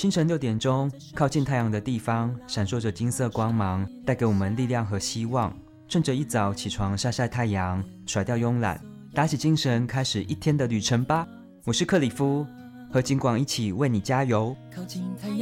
清晨6点钟，靠近太阳的地方闪烁着金色光芒，带给我们力量和希望。趁着一早起床晒晒太阳，甩掉慵懒，打起精神，开始一天的旅程吧。我是克里夫，和景广一起为你加油。靠近太阳